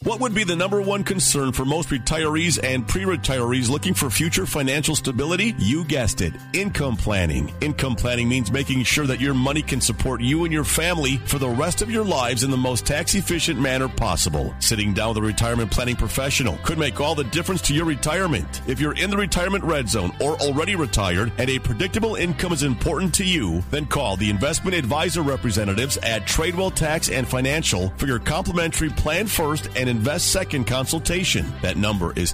What would be the number one concern for most retirees and pre-retirees looking for future financial stability? You guessed it, income planning. Income planning means making sure that your money can support you and your family for the rest of your lives in the most tax-efficient manner possible. Sitting down with a retirement planning professional could make all the difference to your retirement. If you're in the retirement red zone or already retired and a predictable income is important to you, then call the investment advisor representatives at Tradewell Tax and Financial for your complimentary Plan First and Invest Second consultation. That number is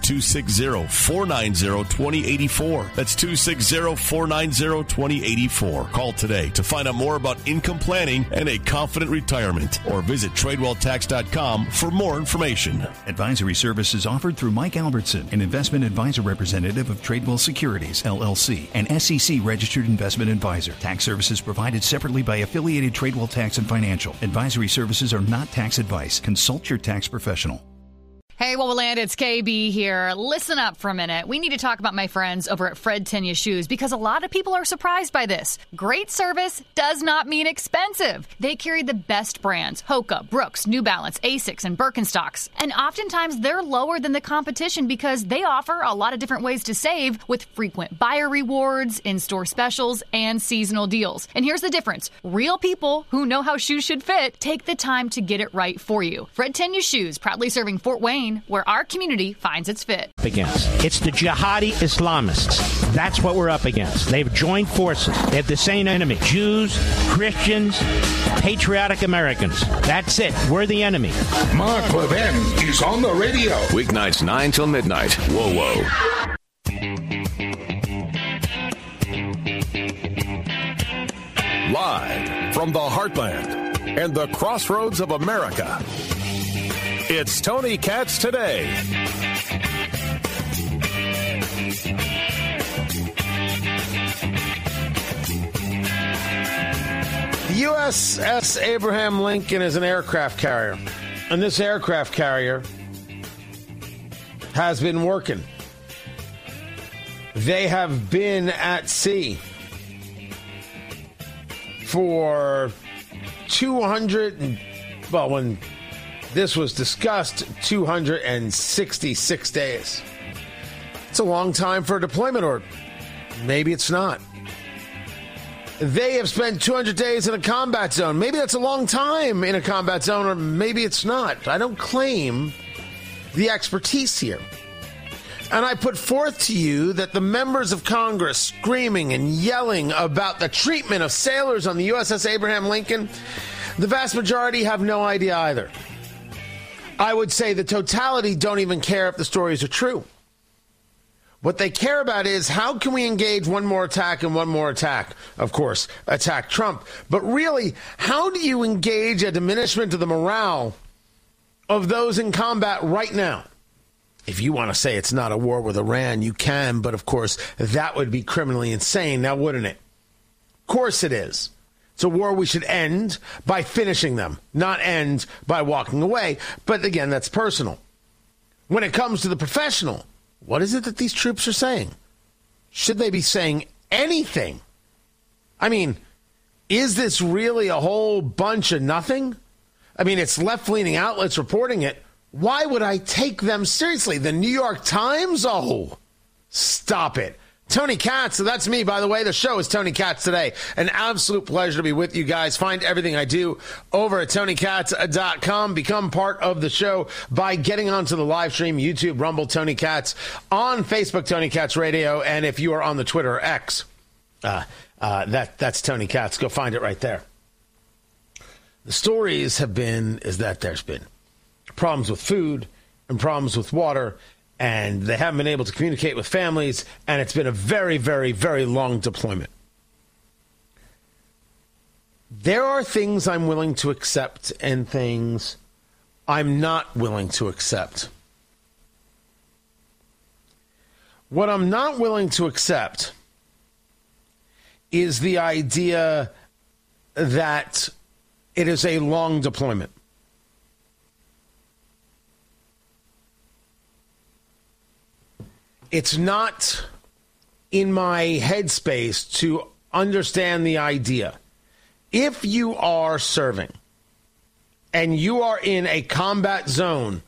260-490-2084. That's 260-490-2084. Call today to find out more about income planning and a confident retirement, or visit TradewellTax.com for more information. Advisory services offered through Mike Albertson, an investment advisor representative of Tradewell Securities, LLC, an SEC-registered investment advisor. Tax services provided separately by affiliated Tradewell Tax and Financial. Advisory services are not tax advice. Consult your tax professional. Hey, Wowoland, it's KB here. Listen up for a minute. We need to talk about my friends over at Fred Tenya Shoes because a lot of people are surprised by this. Great service does not mean expensive. They carry the best brands: Hoka, Brooks, New Balance, Asics, and Birkenstocks. And oftentimes they're lower than the competition because they offer a lot of different ways to save with frequent buyer rewards, in-store specials, and seasonal deals. And here's the difference. Real people who know how shoes should fit take the time to get it right for you. Fred Tenya Shoes, proudly serving Fort Wayne, where our community finds its fit. It's the jihadi Islamists. That's what we're up against. They've joined forces. They have the same enemy: Jews, Christians, patriotic Americans. That's it. We're the enemy. Mark Levin is on the radio. Weeknights 9 till midnight. Whoa. Live from the heartland and the crossroads of America, it's Tony Katz Today. The USS Abraham Lincoln is an aircraft carrier, and this aircraft carrier has been working. They have been at sea for when this was discussed, 266 days. It's a long time for a deployment, or maybe it's not. They have spent 200 days in a combat zone. Maybe that's a long time in a combat zone, or maybe it's not. I don't claim the expertise here. And I put forth to you that the members of Congress screaming and yelling about the treatment of sailors on the USS Abraham Lincoln, the vast majority have no idea either. I would say the totality don't even care if the stories are true. What they care about is, how can we engage one more attack and one more attack? Of course, attack Trump. But really, how do you engage a diminishment of the morale of those in combat right now? If you want to say it's not a war with Iran, you can, but of course, that would be criminally insane, now wouldn't it? Of course it is. It's a war we should end by finishing them, not end by walking away. But again, that's personal. When it comes to the professional, what is it that these troops are saying? Should they be saying anything? I mean, is this really a whole bunch of nothing? I mean, it's left-leaning outlets reporting it. Why would I take them seriously? The New York Times? Oh, stop it. Tony Katz, so that's me, by the way. The show is Tony Katz Today. An absolute pleasure to be with you guys. Find everything I do over at TonyKatz.com. Become part of the show by getting onto the live stream, YouTube, Rumble, Tony Katz, on Facebook, Tony Katz Radio, and if you are on the Twitter X, that's Tony Katz. Go find it right there. The stories have been is that there's been problems with food and problems with water, and they haven't been able to communicate with families, and it's been a very, very, very long deployment. There are things I'm willing to accept and things I'm not willing to accept. What I'm not willing to accept is the idea that it is a long deployment. It's not in my headspace to understand the idea. If you are serving and you are in a combat zone